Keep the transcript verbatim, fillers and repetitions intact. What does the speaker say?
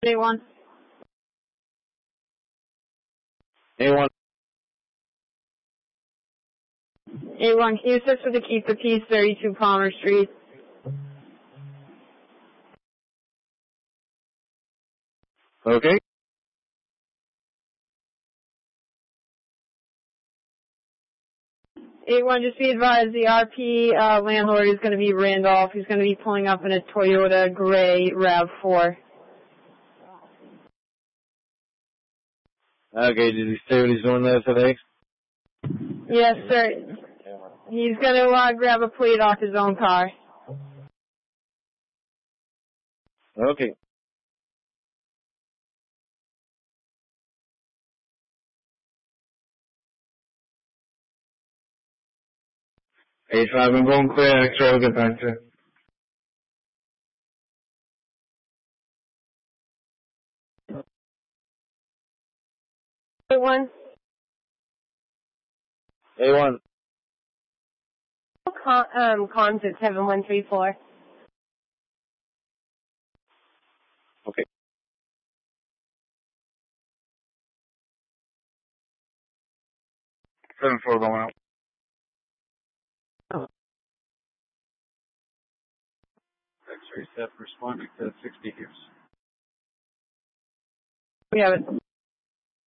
A one. A one. A one, can you assist with the Keep the Peace, thirty-two Palmer Street? Okay. A one, just be advised, the R P uh, landlord is going to be Randolph. He's going to be pulling up in a Toyota Gray RAV four. Okay, did he say what he's doing there today? Yes, sir. He's going to uh, grab a plate off his own car. Okay. eight five, I'm going clear, X-ray, I'll get back to you. A one. A one. Con, um, cons at seven one three four. Okay. seven four going out. Oh. X-ray set responding to sixty years. We have it.